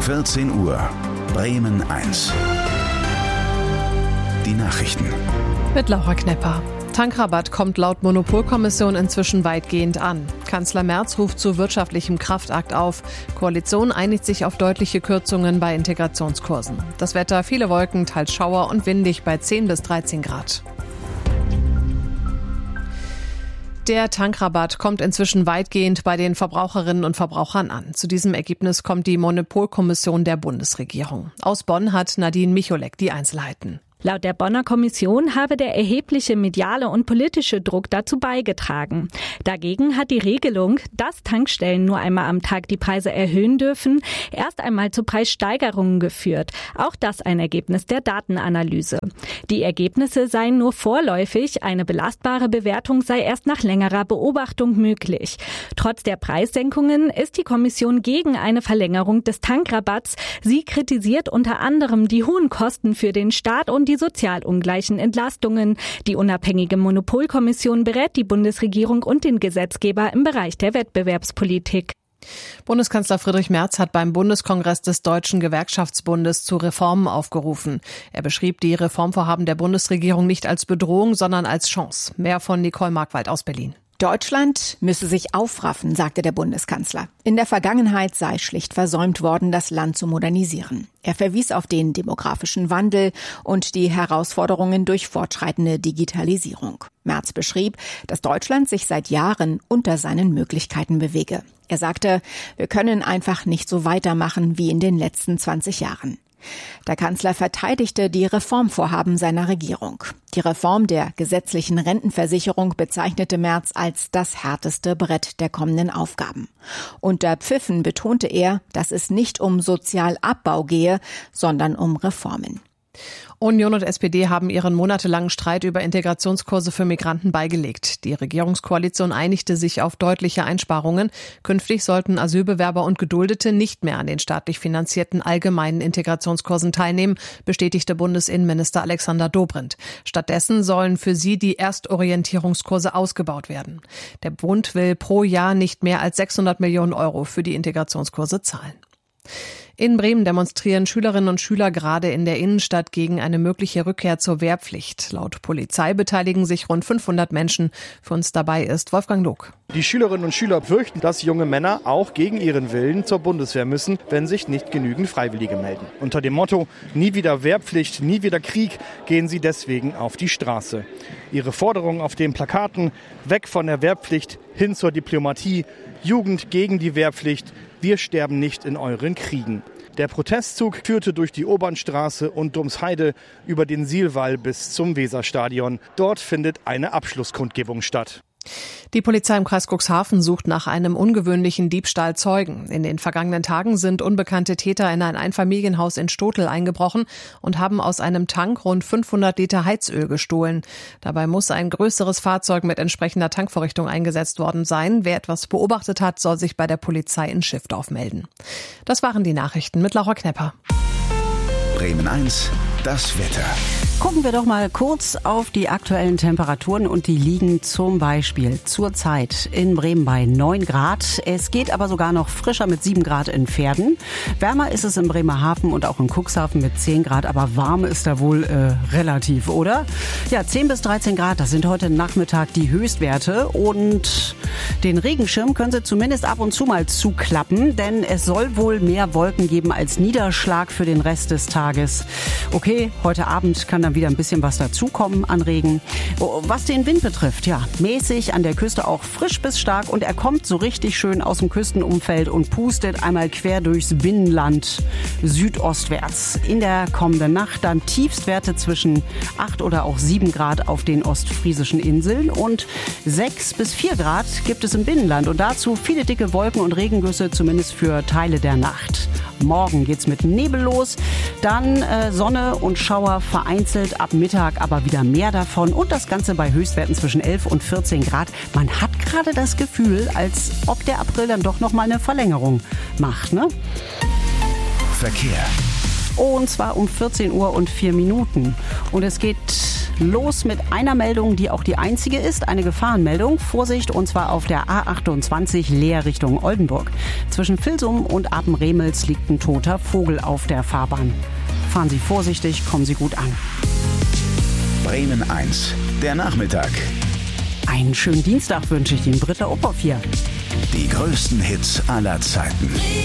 14 Uhr, Bremen 1. Die Nachrichten. Mit Laura Knepper. Tankrabatt kommt laut Monopolkommission inzwischen weitgehend an. Kanzler Merz ruft zu wirtschaftlichem Kraftakt auf. Koalition einigt sich auf deutliche Kürzungen bei Integrationskursen. Das Wetter: viele Wolken, teils Schauer und windig bei 10 bis 13 Grad. Der Tankrabatt kommt inzwischen weitgehend bei den Verbraucherinnen und Verbrauchern an. Zu diesem Ergebnis kommt die Monopolkommission der Bundesregierung. Aus Bonn hat Nadine Micholek die Einzelheiten. Laut der Bonner Kommission habe der erhebliche mediale und politische Druck dazu beigetragen. Dagegen hat die Regelung, dass Tankstellen nur einmal am Tag die Preise erhöhen dürfen, erst einmal zu Preissteigerungen geführt. Auch das ein Ergebnis der Datenanalyse. Die Ergebnisse seien nur vorläufig, eine belastbare Bewertung sei erst nach längerer Beobachtung möglich. Trotz der Preissenkungen ist die Kommission gegen eine Verlängerung des Tankrabatts. Sie kritisiert unter anderem die hohen Kosten für den Staat und die sozial ungleichen Entlastungen. Die unabhängige Monopolkommission berät die Bundesregierung und den Gesetzgeber im Bereich der Wettbewerbspolitik. Bundeskanzler Friedrich Merz hat beim Bundeskongress des Deutschen Gewerkschaftsbundes zu Reformen aufgerufen. Er beschrieb die Reformvorhaben der Bundesregierung nicht als Bedrohung, sondern als Chance. Mehr von Nicole Markwald aus Berlin. Deutschland müsse sich aufraffen, sagte der Bundeskanzler. In der Vergangenheit sei schlicht versäumt worden, das Land zu modernisieren. Er verwies auf den demografischen Wandel und die Herausforderungen durch fortschreitende Digitalisierung. Merz beschrieb, dass Deutschland sich seit Jahren unter seinen Möglichkeiten bewege. Er sagte, wir können einfach nicht so weitermachen wie in den letzten 20 Jahren. Der Kanzler verteidigte die Reformvorhaben seiner Regierung. Die Reform der gesetzlichen Rentenversicherung bezeichnete Merz als das härteste Brett der kommenden Aufgaben. Unter Pfiffen betonte er, dass es nicht um Sozialabbau gehe, sondern um Reformen. Union und SPD haben ihren monatelangen Streit über Integrationskurse für Migranten beigelegt. Die Regierungskoalition einigte sich auf deutliche Einsparungen. Künftig sollten Asylbewerber und Geduldete nicht mehr an den staatlich finanzierten allgemeinen Integrationskursen teilnehmen, bestätigte Bundesinnenminister Alexander Dobrindt. Stattdessen sollen für sie die Erstorientierungskurse ausgebaut werden. Der Bund will pro Jahr nicht mehr als 600 Millionen Euro für die Integrationskurse zahlen. In Bremen demonstrieren Schülerinnen und Schüler gerade in der Innenstadt gegen eine mögliche Rückkehr zur Wehrpflicht. Laut Polizei beteiligen sich rund 500 Menschen. Für uns dabei ist Wolfgang Log. Die Schülerinnen und Schüler fürchten, dass junge Männer auch gegen ihren Willen zur Bundeswehr müssen, wenn sich nicht genügend Freiwillige melden. Unter dem Motto „Nie wieder Wehrpflicht, nie wieder Krieg" gehen sie deswegen auf die Straße. Ihre Forderungen auf den Plakaten: weg von der Wehrpflicht, hin zur Diplomatie, Jugend gegen die Wehrpflicht, wir sterben nicht in euren Kriegen. Der Protestzug führte durch die Obernstraße und Domsheide über den Sihlwall bis zum Weserstadion. Dort findet eine Abschlusskundgebung statt. Die Polizei im Kreis Cuxhaven sucht nach einem ungewöhnlichen Diebstahl Zeugen. In den vergangenen Tagen sind unbekannte Täter in ein Einfamilienhaus in Stotel eingebrochen und haben aus einem Tank rund 500 Liter Heizöl gestohlen. Dabei muss ein größeres Fahrzeug mit entsprechender Tankvorrichtung eingesetzt worden sein. Wer etwas beobachtet hat, soll sich bei der Polizei in Schiffdorf melden. Das waren die Nachrichten mit Laura Knepper. Bremen 1, das Wetter. Gucken wir doch mal kurz auf die aktuellen Temperaturen und die liegen zum Beispiel zurzeit in Bremen bei 9 Grad. Es geht aber sogar noch frischer mit 7 Grad in Verden. Wärmer ist es in Bremerhaven und auch in Cuxhaven mit 10 Grad, aber warm ist da wohl relativ, oder? Ja, 10 bis 13 Grad, das sind heute Nachmittag die Höchstwerte und den Regenschirm können Sie zumindest ab und zu mal zuklappen, denn es soll wohl mehr Wolken geben als Niederschlag für den Rest des Tages. Okay, heute Abend kann dann wieder ein bisschen was dazukommen an Regen. Was den Wind betrifft, ja, mäßig, an der Küste auch frisch bis stark und er kommt so richtig schön aus dem Küstenumfeld und pustet einmal quer durchs Binnenland südostwärts. In der kommenden Nacht dann Tiefstwerte zwischen 8 oder auch 7 Grad auf den ostfriesischen Inseln und 6 bis 4 Grad gibt es im Binnenland und dazu viele dicke Wolken und Regengüsse, zumindest für Teile der Nacht. Morgen geht's mit Nebel los, dann Sonne und Schauer vereinzelt, ab Mittag aber wieder mehr davon und das Ganze bei Höchstwerten zwischen 11 und 14 Grad. Man hat gerade das Gefühl, als ob der April dann doch noch mal eine Verlängerung macht, ne? Verkehr. Und zwar um 14 Uhr und 4 Minuten. Und es geht Los mit einer Meldung, die auch die einzige ist, eine Gefahrenmeldung. Vorsicht, und zwar auf der A28 Leer Richtung Oldenburg. Zwischen Vilsum und Apen-Remels liegt ein toter Vogel auf der Fahrbahn. Fahren Sie vorsichtig, kommen Sie gut an. Bremen 1, der Nachmittag. Einen schönen Dienstag wünsche ich Ihnen, Britta Uphoff hier. Die größten Hits aller Zeiten.